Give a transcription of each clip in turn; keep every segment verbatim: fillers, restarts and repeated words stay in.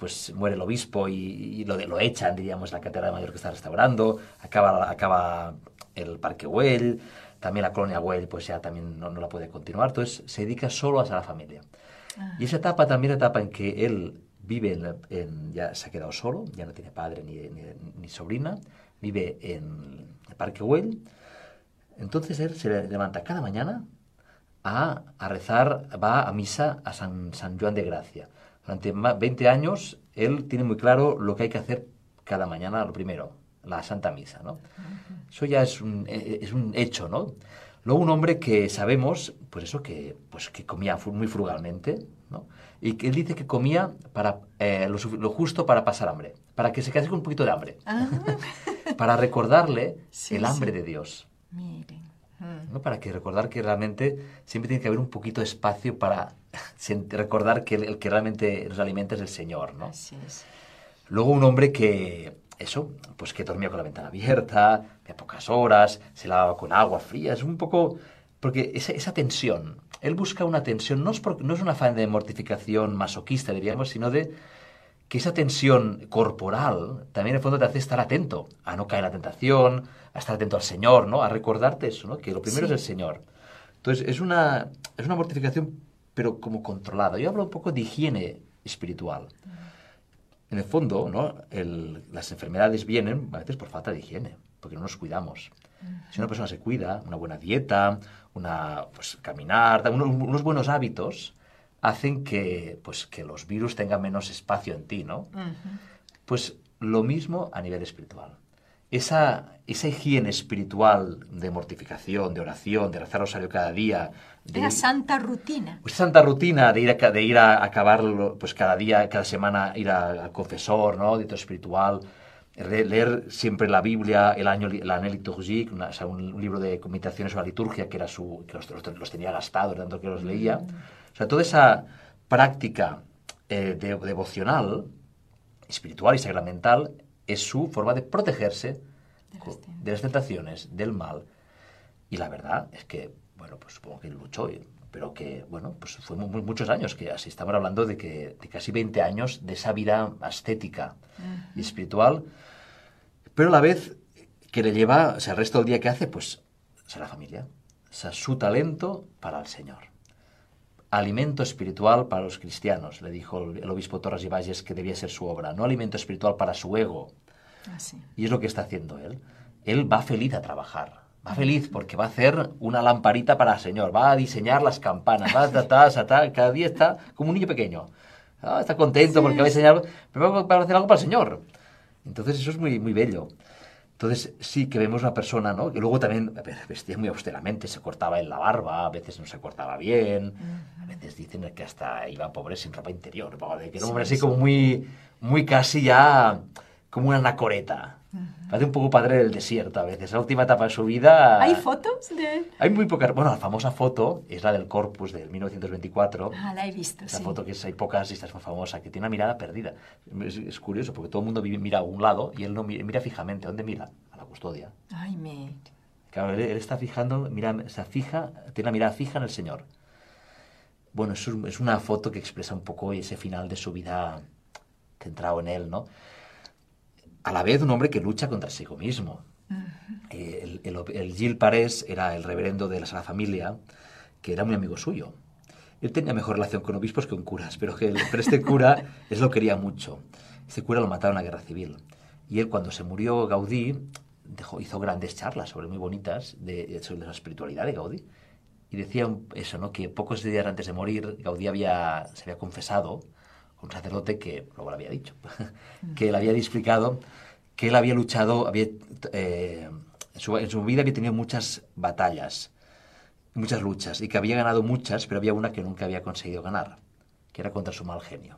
pues muere el obispo y, y lo, lo echan, diríamos, la Catedral Mayor que está restaurando, acaba, acaba el Parque Güell, también la Colonia Güell pues ya también no, no la puede continuar, entonces se dedica solo a la familia. Ah, Y esa etapa también es la etapa en que él vive, en, en- ya se ha quedado solo, ya no tiene padre ni, ni, ni sobrina, vive en el Parque Güell. Entonces él se levanta cada mañana a, a rezar, va a misa a San, San Juan de Gracia. Durante más veinte años él tiene muy claro lo que hay que hacer cada mañana, lo primero, la Santa Misa, ¿no? Eso ya es un, eh, es un hecho, ¿no? Luego un hombre que sabemos, pues eso, que, pues que comía fu- muy frugalmente, ¿no? Y que él dice que comía para, eh, lo, sufi- lo justo para pasar hambre, para que se quedase con un poquito de hambre, ah, para recordarle el sí, hambre sí. de Dios, Miren. Mm. ¿no? Para que recordar que realmente siempre tiene que haber un poquito de espacio para sen- recordar que el, el que realmente nos alimenta es el Señor, ¿no? Así es. Luego un hombre que, eso, pues que dormía con la ventana abierta, de pocas horas, se lavaba con agua fría, es un poco... Porque esa, esa tensión, él busca una tensión, no es, por- no es un afán de mortificación masoquista, diríamos, sino de que esa tensión corporal también en el fondo te hace estar atento, a no caer en la tentación, a estar atento al Señor, ¿no? A recordarte eso, ¿no? Que lo primero es el Sí. Señor. Entonces, es una, es una mortificación, pero como controlada. Yo hablo un poco de higiene espiritual. En el fondo, ¿no? El- las enfermedades vienen a veces por falta de higiene, porque no nos cuidamos. Si una persona se cuida, una buena dieta, una, pues, caminar, unos, unos buenos hábitos, hacen que, pues, que los virus tengan menos espacio en ti, ¿no? Ujú. Pues lo mismo a nivel espiritual. Esa, esa higiene espiritual de mortificación, de oración, de rezar rosario cada día, de La ir, santa rutina. pues esa santa rutina de ir a, ca- de ir a acabar pues cada día, cada semana ir a- al confesor, ¿no? De todo espiritual, re- leer siempre la Biblia, el año, la Année liturgique, una- o sea, un, un libro de meditaciones sobre la liturgia que era su, que los, los- los tenía gastados, tanto que los leía. O sea, toda esa práctica eh, de- devocional, espiritual y sacramental, es su forma de protegerse De las co- de las tentaciones, del mal. Y la verdad es que, bueno, pues supongo que luchó, y- pero que, bueno, pues fue mu- mu- muchos años, que así estamos hablando de que de casi veinte años de esa vida ascética y espiritual, pero a la vez que le lleva, o sea, el resto del día que hace, pues, o sea, la familia, o sea, su talento para el Señor. Alimento espiritual para los cristianos, le dijo el, el obispo Torres y Valles que debía ser su obra, no alimento espiritual para su ego. Así. Y es lo que está haciendo él. Él va feliz a trabajar. Va feliz porque va a hacer una lamparita para el Señor. Va a diseñar las campanas. Va a ta, ta, ta, cada día está como un niño pequeño. Ah, está contento porque va a Sí, diseñar, pero va a hacer algo para el Señor. Entonces eso es muy, muy bello. Entonces sí que vemos una persona, ¿no? Que luego también a ver, vestía muy austeramente, se cortaba en la barba, a veces no se cortaba bien, a veces dicen que hasta iba pobre sin ropa interior, ¿no? Que era un hombre Sí, así sí. como muy, muy casi ya como una anacoreta. Parece un poco padre del desierto a veces. La última etapa de su vida... ¿Hay fotos de él? Hay muy pocas... Bueno, la famosa foto es la del Corpus del mil novecientos veinticuatro. Ah, la he visto, Esa sí. foto que es, hay pocas y esta es muy famosa, que tiene una mirada perdida. Es, es curioso porque todo el mundo vive- mira a un lado y él no mira, mira fijamente. ¿A dónde mira? A la custodia. Ay, me... Claro, él, él está fijando, mira, se fija, tiene la mirada fija en el Señor. Bueno, es, un- es una foto que expresa un poco ese final de su vida centrado en él, ¿no? A la vez un hombre que lucha contra sí mismo. Eh, el, el, el Gil Parés era el reverendo de la Sagrada Familia, que era muy amigo suyo. Él tenía mejor relación con obispos que con curas, pero, que el, pero este cura es lo quería mucho. Este cura lo mataron en la guerra civil. Y él, cuando se murió Gaudí, dejó, hizo grandes charlas sobre muy bonitas de, sobre la espiritualidad de Gaudí. Y decía eso, ¿no? Que pocos días antes de morir, Gaudí había, se había confesado con un sacerdote que luego le había dicho, que le había explicado que él había luchado, había, eh, en, su, en su vida había tenido muchas batallas, muchas luchas, y que había ganado muchas, pero había una que nunca había conseguido ganar, que era contra su mal genio.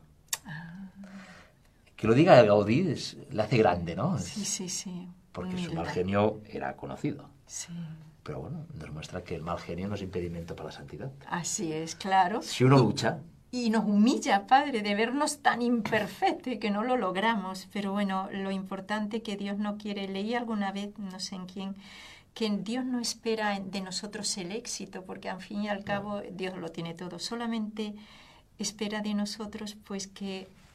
Que lo diga el Gaudí es- le hace grande, ¿no? Sí, Es- sí, sí. porque su mal Humildad. genio era conocido. Sí. Pero bueno, nos muestra que el mal genio no es impedimento para la santidad. Así es, claro. Si uno Y- lucha, Y nos humilla, Padre, de vernos tan imperfectos y que no lo logramos. Pero bueno, lo importante que Dios no quiere, leí alguna vez, no sé en quién, que Dios no espera de nosotros el éxito, porque al fin y al cabo Dios lo tiene todo. Solamente espera de nosotros pues que,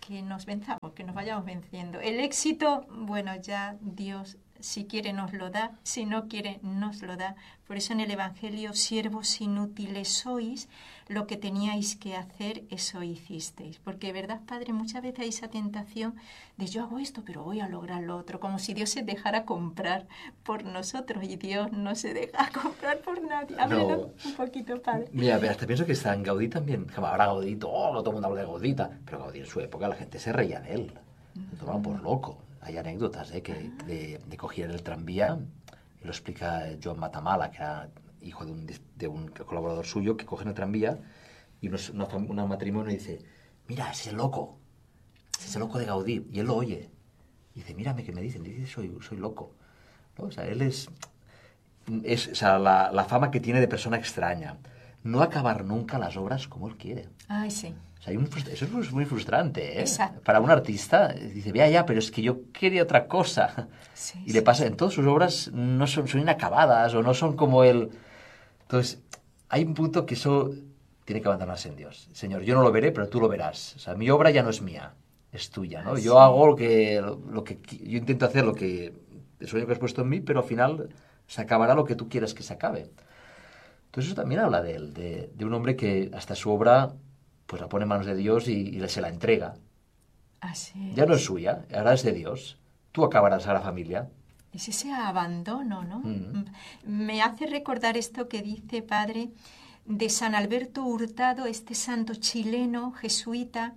que nos venzamos, que nos vayamos venciendo. El éxito, bueno, ya Dios, si quiere nos lo da, si no quiere nos lo da. Por eso en el Evangelio, siervos inútiles sois, lo que teníais que hacer, eso hicisteis. Porque, ¿verdad, Padre? Muchas veces hay esa tentación de yo hago esto, pero voy a lograr lo otro, como si Dios se dejara comprar por nosotros, y Dios no se deja comprar por nadie. Háblenos no. un poquito, Padre. Mira, hasta pienso que está en Gaudí también. Ahora Gaudí, todo, todo el mundo habla de Gaudí, pero Gaudí en su época la gente se reía de él, lo tomaban por loco. Hay anécdotas ¿eh? que de, de cogían el tranvía, y lo explica Joan Matamala, que era hijo de un, de un colaborador suyo, que cogen el tranvía y un una, matrimonio y dice, mira, ese es el loco, ese es el loco de Gaudí, y él lo oye. Y dice, mírame que me dicen, dice, soy, soy loco. ¿No? O sea, él es, es o sea, la, la fama que tiene de persona extraña. No acabar nunca las obras como él quiere. Ay, sí. O sea, hay un, eso es muy frustrante, ¿eh? Exacto. Para un artista, dice, vea ya, pero es que yo quería otra cosa. Sí, y sí. le pasa, en todas sus obras no son, son inacabadas o no son como él. Entonces, hay un punto que eso tiene que abandonarse en Dios. Señor, yo no lo veré, pero tú lo verás. O sea, mi obra ya no es mía, es tuya, ¿no? Sí. Yo hago lo que, lo que, yo intento hacer lo que, el sueño que has puesto en mí, pero al final se acabará lo que tú quieras que se acabe. Entonces eso también habla de él, de, de un hombre que hasta su obra pues la pone en manos de Dios y, y se la entrega. Así es. Ya no es suya, ahora es de Dios. Tú acabarás a la familia. Es ese abandono, ¿no? Mm. Me hace recordar esto que dice, Padre, de San Alberto Hurtado, este santo chileno, jesuita,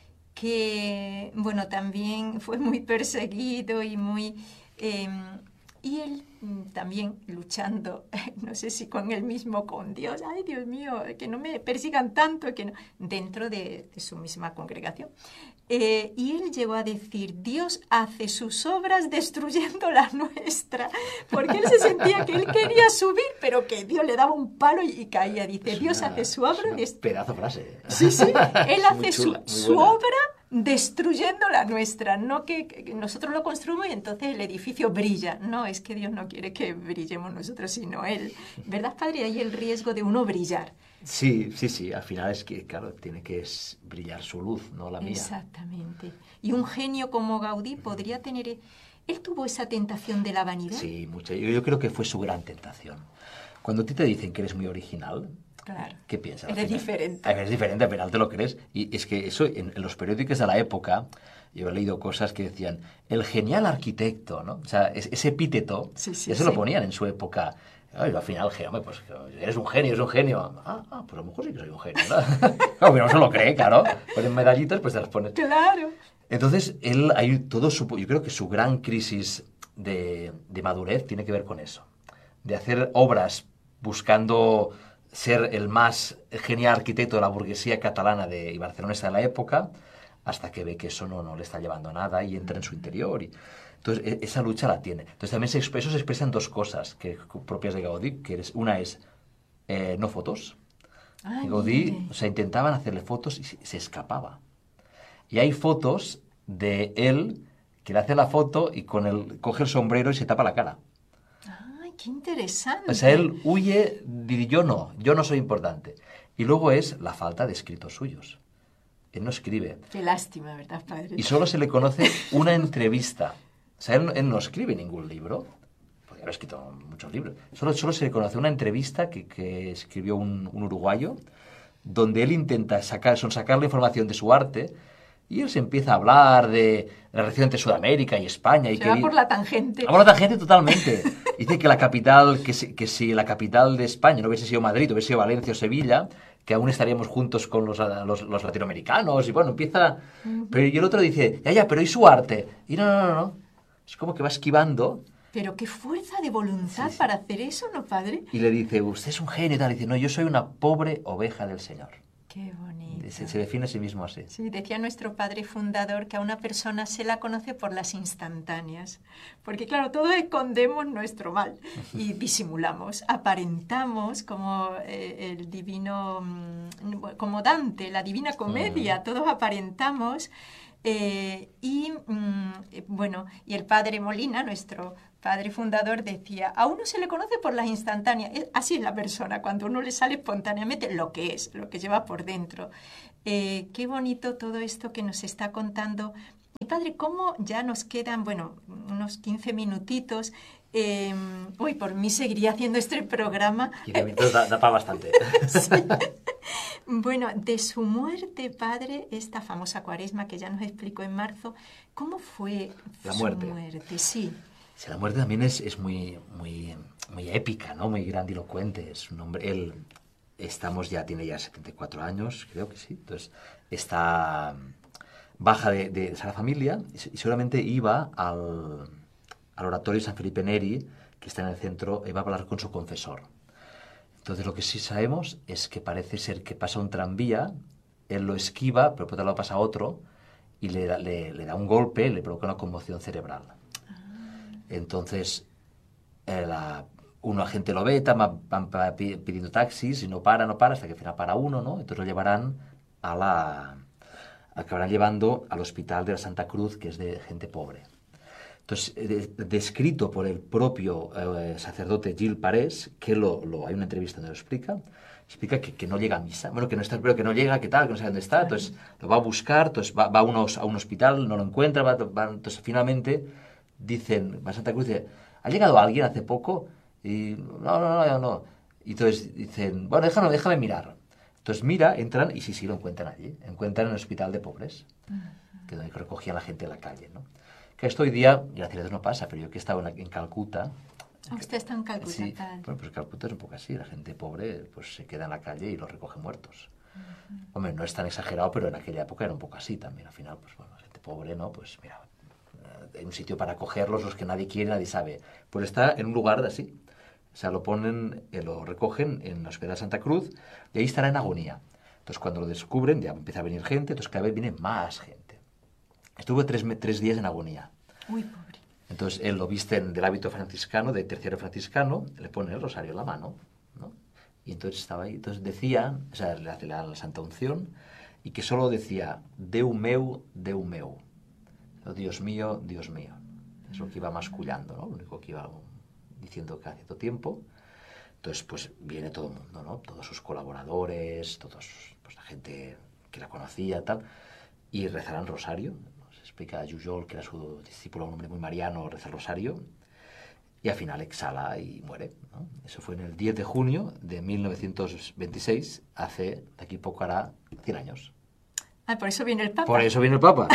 que, bueno, también fue muy perseguido y muy... Eh, y él también luchando, no sé si con él mismo, con Dios, ay Dios mío, que no me persigan tanto, que no, dentro de, de su misma congregación. Eh, y él llegó a decir, Dios hace sus obras destruyendo la nuestra, porque él se sentía que él quería subir, pero que Dios le daba un palo y, y caía. Dice, Es Dios una, hace su obra... Es una pedazo frase. Sí, sí, él hace chula, su, su obra destruyendo la nuestra, no que, que nosotros lo construimos y entonces el edificio brilla. No, es que Dios no quiere que brillemos nosotros, sino Él. ¿Verdad, Padre? Hay el riesgo de uno brillar. Sí, sí, sí. Al final es que, claro, tiene que brillar su luz, no la mía. Exactamente. Y un genio como Gaudí podría tener... ¿Él tuvo esa tentación de la vanidad? Sí, mucha. Yo, yo creo que fue su gran tentación. Cuando a ti te dicen que eres muy original... Claro. ¿Qué piensas? Eres diferente. Eres diferente, al final te lo crees. Y es que eso, en, en los periódicos de la época, yo he leído cosas que decían, el genial arquitecto, ¿no? O sea, es, ese epíteto, sí, sí, ya se sí. lo ponían en su época. Ay, al final, hombre, pues eres un genio, eres un genio. Ah, ah, pues a lo mejor sí que soy un genio, ¿no? Claro, pero no se lo cree, claro. Ponen medallitas, pues te las pones. Claro. Entonces, él, hay todo su, yo creo que su gran crisis de, de madurez tiene que ver con eso. De hacer obras buscando... ser el más genial arquitecto de la burguesía catalana de, y barcelonesa de la época, hasta que ve que eso no, no le está llevando a nada y entra en su interior. Y, entonces, e, esa lucha la tiene. Entonces, también se, eso se expresa en dos cosas que, propias de Gaudí, que es, una es eh, no fotos. Ay, Gaudí, mire. o sea, intentaban hacerle fotos y se, se escapaba. Y hay fotos de él que le hace la foto y con el, coge el sombrero y se tapa la cara. ¡Qué interesante! O sea, él huye, dice, yo no, yo no soy importante. Y luego es la falta de escritos suyos. Él no escribe. Qué lástima, ¿verdad, Padre? Y solo se le conoce una entrevista. O sea, él, él no escribe ningún libro. Podría haber escrito muchos libros. Solo, solo se le conoce una entrevista que, que escribió un, un uruguayo, donde él intenta sacar, son sacar la información de su arte. Y él se empieza a hablar de la relación entre Sudamérica y España. Y se que va por la tangente. Va por la tangente totalmente. Dice que la capital, que si, que si la capital de España no hubiese sido Madrid, hubiese sido Valencia o Sevilla, que aún estaríamos juntos con los, los, los latinoamericanos. Y bueno, empieza... Uh-huh. Pero y el otro dice, ya, ya, pero ¿y su arte? Y no, no, no, no. Es como que va esquivando. Pero qué fuerza de voluntad sí, sí. para hacer eso, ¿no, Padre? Y le dice, usted es un genio. Y tal. Y dice, no, yo soy una pobre oveja del Señor. Qué bonito. Se, se define a sí mismo así. Sí, decía nuestro padre fundador que a una persona se la conoce por las instantáneas. Porque, claro, todos escondemos nuestro mal y disimulamos, aparentamos como eh, el divino, como Dante, la Divina Comedia, mm. todos aparentamos. Eh, y, mm, bueno, y el padre Molina, nuestro padre fundador, decía, a uno se le conoce por las instantáneas. Así es la persona, cuando uno le sale espontáneamente lo que es, lo que lleva por dentro. Eh, qué bonito todo esto que nos está contando. Y padre, ¿cómo ya nos quedan, bueno, unos quince minutitos? Eh, uy, por mí seguiría haciendo este programa. quince minutos da, da para bastante. Sí. Bueno, de su muerte, padre, esta famosa cuaresma que ya nos explicó en marzo, ¿cómo fue La su muerte. muerte? Sí. Sí, la muerte también es, es muy, muy, muy épica, ¿no? Muy grandilocuente. Es un hombre, él, estamos ya, tiene ya setenta y cuatro años, creo que sí. Entonces, está baja de, de esa familia y seguramente iba al, al oratorio de San Felipe Neri, que está en el centro, iba a hablar con su confesor. Entonces, lo que sí sabemos es que parece ser que pasa un tranvía, él lo esquiva, pero por otro lado pasa otro, y le da, le, le da un golpe, le provoca una conmoción cerebral. Entonces, eh, la, un agente lo ve, van, van pidiendo taxis y no para, no para, hasta que al final para uno, ¿no? Entonces lo llevarán a la... acabarán llevando al hospital de la Santa Cruz, que es de gente pobre. Entonces, eh, descrito por el propio eh, sacerdote Gil Parés, que lo, lo, hay una entrevista donde lo explica, explica que, que no llega a misa, bueno, que no está, pero que no llega, que tal, que no sabe dónde está, entonces lo va a buscar, entonces va, va a, unos, a un hospital, no lo encuentra, va, va, entonces finalmente dicen, va a Santa Cruz, dice, ¿ha llegado alguien hace poco? Y no, no, no, no. Y entonces dicen, bueno, déjame, déjame mirar. Entonces mira, entran y sí, sí, lo encuentran allí, encuentran en el hospital de pobres, que donde recogían la gente de la calle, ¿no? Que esto hoy día, gracias a Dios no pasa, pero yo que he estado en, en Calcuta... Usted está en Calcuta, sí, padre. bueno, pues Calcuta es un poco así, la gente pobre pues se queda en la calle y los recoge muertos. Uh-huh. Hombre, no es tan exagerado, pero en aquella época era un poco así también, al final, pues bueno, la gente pobre, ¿no? Pues mira, hay un sitio para acogerlos, los que nadie quiere, nadie sabe. Pues está en un lugar de así, o sea, lo ponen, eh, lo recogen en la Hospital de Santa Cruz y ahí estará en agonía. Entonces cuando lo descubren ya empieza a venir gente, entonces cada vez viene más gente. Estuvo tres, tres días en agonía. Uy, pobre. Entonces él lo visten del hábito franciscano, de terciario franciscano, le pone el rosario en la mano, ¿no? Y entonces estaba ahí. Entonces decía, o sea, le hace la, la Santa Unción, y que solo decía, Deu meu, Deu meu. Oh, Dios mío, Dios mío. Es lo que iba mascullando, ¿no? Lo único que iba diciendo cada cierto tiempo. Entonces, pues viene todo el mundo, ¿no? Todos sus colaboradores, todos, pues la gente que la conocía, tal, y rezarán rosario. Nos explica Jujol, que era su discípulo, un hombre muy mariano, reza el rosario, y al final exhala y muere, ¿no? Eso fue en el diez de junio de mil novecientos veintiséis, hace, de aquí poco hará cien años. Ah, por eso viene el Papa. Por eso viene el Papa.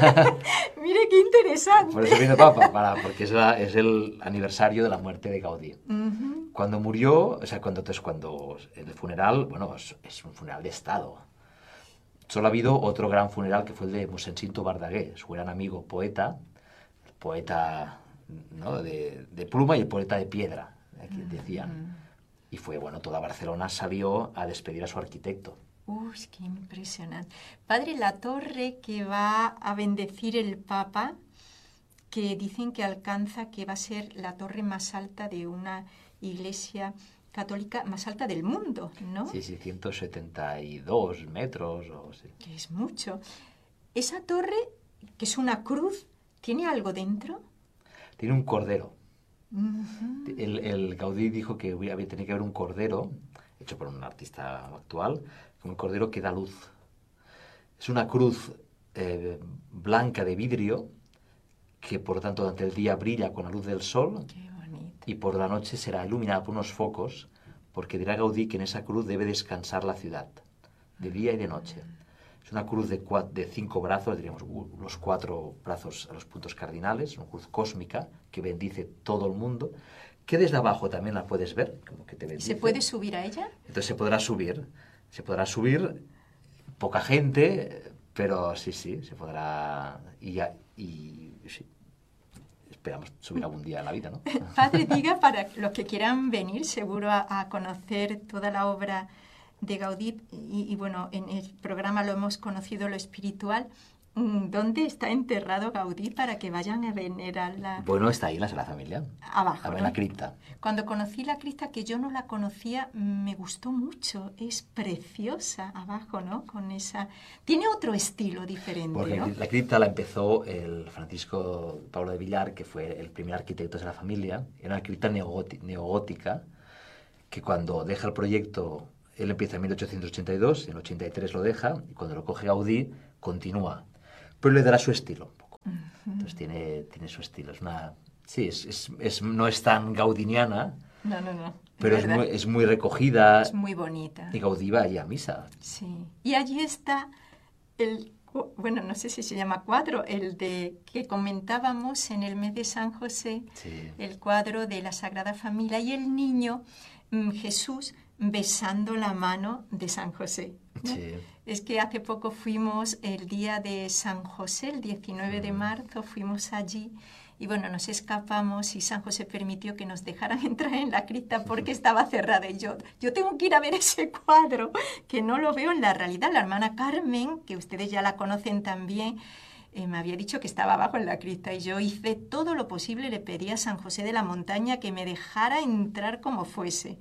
Mire qué interesante. Por eso viene el Papa, para, porque es, la, es el aniversario de la muerte de Gaudí. Uh-huh. Cuando murió, o sea, cuando, entonces, cuando el funeral, bueno, es, es un funeral de Estado. Solo ha habido otro gran funeral que fue el de Mosencinto Bardagué, su gran amigo poeta, el poeta, ¿no?, de, de pluma y el poeta de piedra, ¿eh?, que decían. Uh-huh. Y fue, bueno, toda Barcelona salió a despedir a su arquitecto. Uy, qué impresionante. Padre, la torre que va a bendecir el Papa, que dicen que alcanza, que va a ser la torre más alta de una iglesia católica más alta del mundo, ¿no? Sí, sí, ciento setenta y dos metros o sí. Que es mucho. Esa torre, que es una cruz, ¿tiene algo dentro? Tiene un cordero. Uh-huh. El, el Gaudí dijo que había, tenía que haber un cordero, hecho por un artista actual, un cordero que da luz. Es una cruz eh, blanca de vidrio que, por lo tanto, durante el día brilla con la luz del sol. Qué bonito. Y por la noche será iluminada por unos focos, porque dirá Gaudí que en esa cruz debe descansar la ciudad, de día y de noche. Es una cruz de, cuatro, de cinco brazos, diríamos los cuatro brazos a los puntos cardinales, una cruz cósmica que bendice todo el mundo, que desde abajo también la puedes ver, como que te bendice. ¿Se puede subir a ella? Entonces se podrá subir, se podrá subir, poca gente, pero sí, sí, se podrá, y, ya, y sí, esperamos subir algún día en la vida, ¿no? Padre, diga para los que quieran venir, seguro a, a conocer toda la obra de Gaudí, y, y bueno, en el programa lo hemos conocido, lo espiritual. ¿Dónde está enterrado Gaudí para que vayan a venerarla? Bueno, está ahí en la Sagrada Familia. Abajo, en ¿no? la cripta. Cuando conocí la cripta, que yo no la conocía, me gustó mucho. Es preciosa abajo, ¿no? Con esa... Tiene otro estilo diferente, Porque ¿no? la cripta la empezó el Francisco Pablo de Villar, que fue el primer arquitecto de la familia. Era una cripta neogótica, que cuando deja el proyecto él empieza en mil ochocientos ochenta y dos, en el ochenta y tres lo deja, y cuando lo coge Gaudí, continúa. Pero le dará su estilo un poco. Entonces tiene, tiene su estilo. Es una, sí, es, es, es, no es tan gaudiniana, No, no, no. pero es muy, es muy recogida. Es muy bonita. Y Gaudí va allí a misa. Sí. Y allí está el, bueno, no sé si se llama cuadro, el de que comentábamos en el mes de San José, Sí. el cuadro de la Sagrada Familia y el niño mm, Jesús besando la mano de San José, ¿no? Sí. Es que hace poco fuimos el día de San José, el diecinueve de marzo, fuimos allí y bueno, nos escapamos y San José permitió que nos dejaran entrar en la cripta porque estaba cerrada. Y yo, yo tengo que ir a ver ese cuadro, que no lo veo en la realidad. La hermana Carmen, que ustedes ya la conocen también, eh, me había dicho que estaba abajo en la cripta y yo hice todo lo posible, le pedí a San José de la Montaña que me dejara entrar como fuese.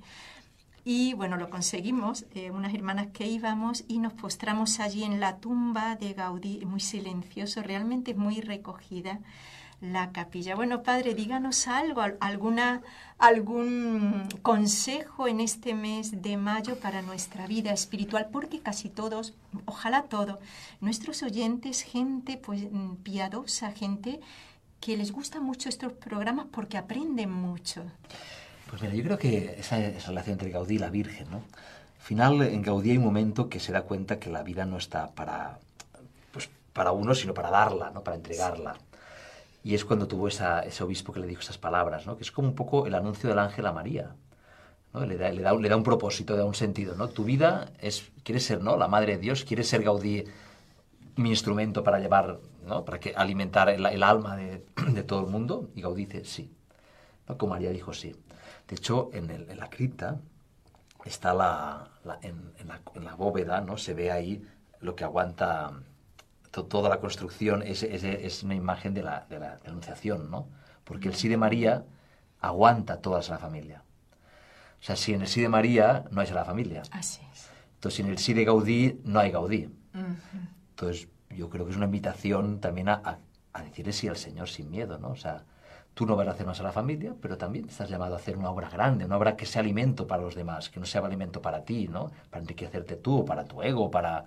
Y bueno, lo conseguimos, eh, unas hermanas que íbamos y nos postramos allí en la tumba de Gaudí, muy silencioso, realmente muy recogida la capilla. Bueno, padre, díganos algo, alguna, algún consejo en este mes de mayo para nuestra vida espiritual, porque casi todos, ojalá todos, nuestros oyentes, gente pues piadosa, gente que les gustan mucho estos programas porque aprenden mucho. Pues mira, yo creo que esa, esa relación entre Gaudí y la Virgen, ¿no? Al final, en Gaudí hay un momento que se da cuenta que la vida no está para, pues, para uno, sino para darla, ¿no? Para entregarla. Y es cuando tuvo esa, ese obispo que le dijo esas palabras, ¿no? Que es como un poco el anuncio del ángel a María, ¿no? Le da, le da, un, le da un propósito, le da un sentido, ¿no? Tu vida es, quieres ser, ¿no? La Madre de Dios, quieres ser Gaudí, mi instrumento para llevar, ¿no? Para que, alimentar el, el alma de, de todo el mundo. Y Gaudí dice, sí. ¿No? Como María dijo, sí. De hecho, en, el, en la cripta está la, la, en, en, la, en la bóveda, ¿no? Se ve ahí lo que aguanta to, toda la construcción. Es, es, es una imagen de la, de la de Anunciación, ¿no? Porque el sí de María aguanta toda la familia. O sea, si en el sí de María no hay la familia. Así es. Entonces, en el sí de Gaudí no hay Gaudí. Uh-huh. Entonces, yo creo que es una invitación también a, a, a decirle sí al Señor sin miedo, ¿no? O sea, tú no vas a hacer más a la familia, pero también estás llamado a hacer una obra grande, una obra que sea alimento para los demás, que no sea alimento para ti, ¿no? Para enriquecerte tú, para tu ego, para...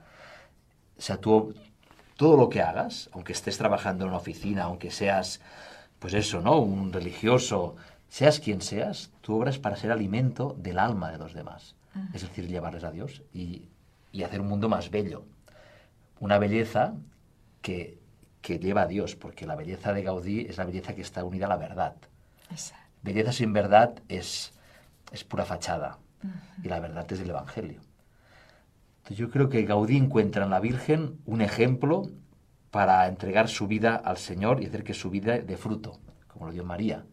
O sea, tú, todo lo que hagas, aunque estés trabajando en una oficina, aunque seas, pues eso, ¿no? Un religioso, seas quien seas, tu obra es para ser alimento del alma de los demás. Uh-huh. Es decir, llevarles a Dios y, y hacer un mundo más bello. Una belleza que... que lleva a Dios, porque la belleza de Gaudí es la belleza que está unida a la verdad. Exacto. Belleza sin verdad es, es pura fachada, uh-huh. y la verdad es el Evangelio. Entonces yo creo que Gaudí encuentra en la Virgen un ejemplo para entregar su vida al Señor y hacer que su vida dé fruto, como lo dio María.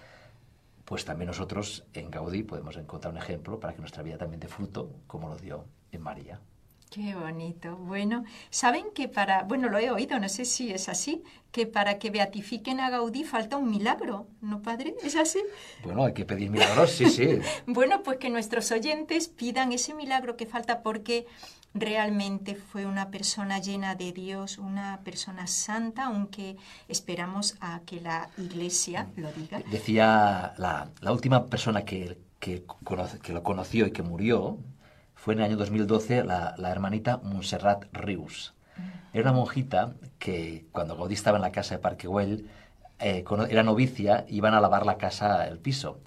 Pues también nosotros en Gaudí podemos encontrar un ejemplo para que nuestra vida también dé fruto, como lo dio en María. Qué bonito. Bueno, saben que para, bueno, lo he oído, no sé si es así, que para que beatifiquen a Gaudí falta un milagro, ¿no, padre? ¿Es así? Bueno, hay que pedir milagros, sí, sí. Bueno, pues que nuestros oyentes pidan ese milagro que falta porque realmente fue una persona llena de Dios, una persona santa, aunque esperamos a que la Iglesia lo diga. Decía la, la última persona que, que, conoce, que lo conoció y que murió, fue en el año dos mil doce la, la hermanita Montserrat Rius. Era una monjita que cuando Gaudí estaba en la casa de Parque Güell, eh, era novicia, iban a lavar la casa, el piso.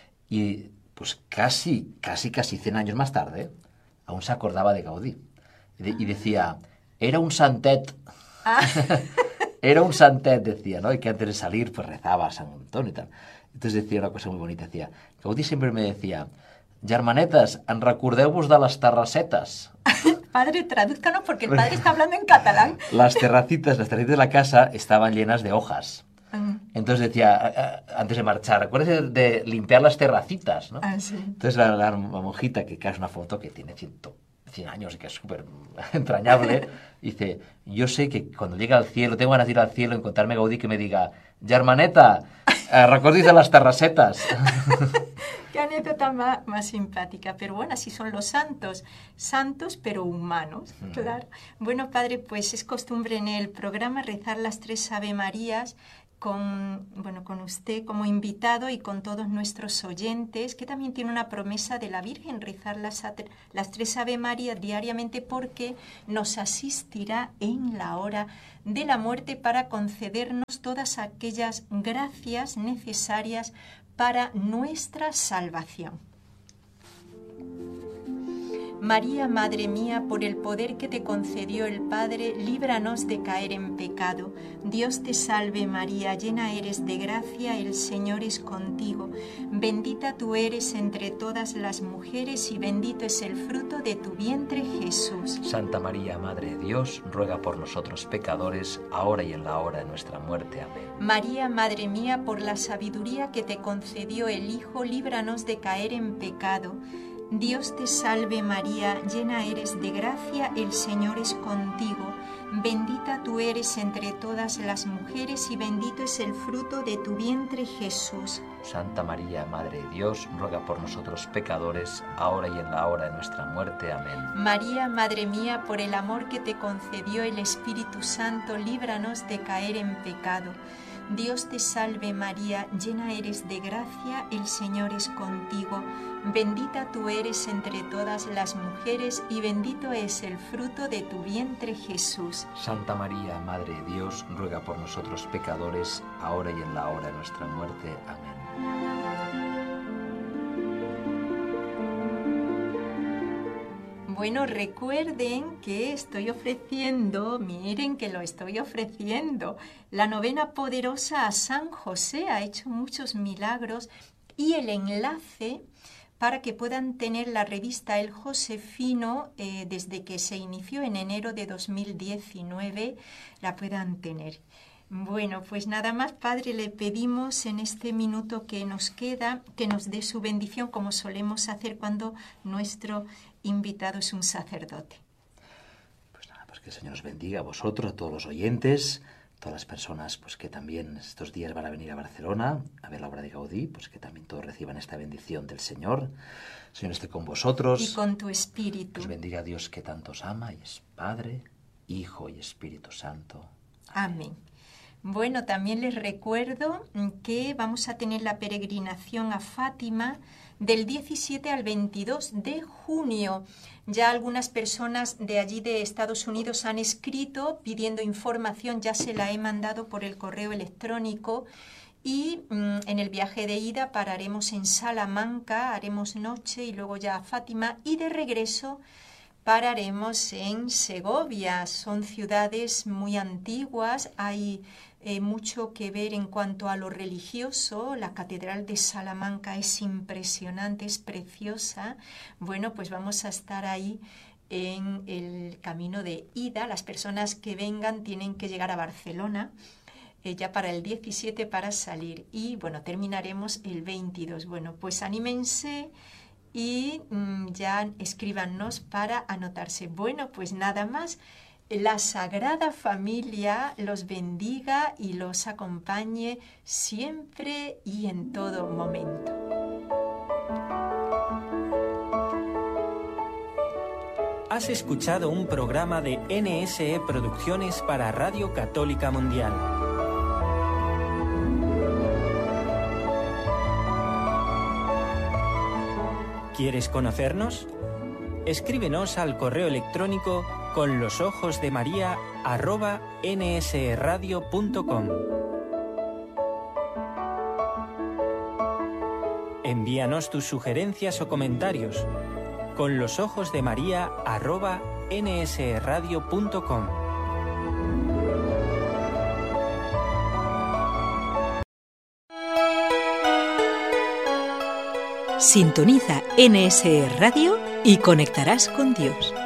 Y pues casi, casi, casi cien años más tarde, aún se acordaba de Gaudí. Y, de, y decía, era un santet. Ah. Era un santet, decía, ¿no? Y que antes de salir pues rezaba a San Antón y tal. Entonces decía una cosa muy bonita, decía, Gaudí siempre me decía, germanetes, en recordeu-vos de les terracetes. Padre, tradúzcanos porque el padre está hablando en catalán. Las terracitas, las terracitas de la casa estaban llenas de hojas. Uh-huh. Entonces decía, antes de marchar, acuérdate de limpiar las terracitas, ¿no? Ah, sí. Entonces la, la monjita, que es una foto que tiene cien años y que es súper entrañable, dice, yo sé que cuando llegue al cielo, tengo ganas de ir al cielo, encontrarme a Gaudí que me diga, germaneta, eh, recordis de las terracetas. Qué anécdota más, más simpática, pero bueno, así son los santos, santos pero humanos, mm. claro. Bueno, padre, pues es costumbre en el programa rezar las tres Ave Marías con, bueno, con usted como invitado y con todos nuestros oyentes, que también tiene una promesa de la Virgen, rezar las, las tres Ave María diariamente, porque nos asistirá en la hora de la muerte para concedernos todas aquellas gracias necesarias para nuestra salvación. María, Madre mía, por el poder que te concedió el Padre, líbranos de caer en pecado. Dios te salve María, llena eres de gracia, el Señor es contigo. Bendita tú eres entre todas las mujeres y bendito es el fruto de tu vientre, Jesús. Santa María, Madre de Dios, ruega por nosotros pecadores, ahora y en la hora de nuestra muerte. Amén. María, Madre mía, por la sabiduría que te concedió el Hijo, líbranos de caer en pecado. Dios te salve María, llena eres de gracia, el Señor es contigo. Bendita tú eres entre todas las mujeres y bendito es el fruto de tu vientre, Jesús. Santa María, Madre de Dios, ruega por nosotros pecadores, ahora y en la hora de nuestra muerte. Amén. María, Madre mía, por el amor que te concedió el Espíritu Santo, líbranos de caer en pecado. Dios te salve María, llena eres de gracia, el Señor es contigo. Bendita tú eres entre todas las mujeres y bendito es el fruto de tu vientre, Jesús. Santa María, Madre de Dios, ruega por nosotros pecadores, ahora y en la hora de nuestra muerte. Amén. Bueno, recuerden que estoy ofreciendo, miren que lo estoy ofreciendo, la novena poderosa a San José, ha hecho muchos milagros, y el enlace para que puedan tener la revista El Josefino eh, desde que se inició en enero de dos mil diecinueve, la puedan tener. Bueno, pues nada más, Padre, le pedimos en este minuto que nos queda que nos dé su bendición, como solemos hacer cuando nuestro invitado es un sacerdote. Pues nada, pues que el Señor os bendiga a vosotros, a todos los oyentes, todas las personas pues que también estos días van a venir a Barcelona a ver la obra de Gaudí, pues que también todos reciban esta bendición del Señor. El Señor esté con vosotros. Y con tu espíritu. Os bendiga a Dios que tanto os ama y es Padre, Hijo y Espíritu Santo. Amén. Amén. Bueno, también les recuerdo que vamos a tener la peregrinación a Fátima del diecisiete al veintidós de junio. Ya algunas personas de allí de Estados Unidos han escrito pidiendo información, ya se la he mandado por el correo electrónico. Y mmm, en el viaje de ida pararemos en Salamanca, haremos noche y luego ya a Fátima, y de regreso pararemos en Segovia. Son ciudades muy antiguas, hay eh, mucho que ver en cuanto a lo religioso. La Catedral de Salamanca es impresionante, es preciosa. Bueno, pues vamos a estar ahí en el camino de ida. Las personas que vengan tienen que llegar a Barcelona eh, ya para el diecisiete para salir. Y bueno, terminaremos el veintidós. Bueno, pues anímense y mmm, ya escríbanos para anotarse. Bueno, pues nada más. La Sagrada Familia los bendiga y los acompañe siempre y en todo momento. Has escuchado un programa de N S E Producciones para Radio Católica Mundial. ¿Quieres conocernos? Escríbenos al correo electrónico con los ojos de María arroba nsradio punto com. Envíanos tus sugerencias o comentarios con los ojos de María arroba nsradio punto com. Sintoniza N S E Radio y conectarás con Dios.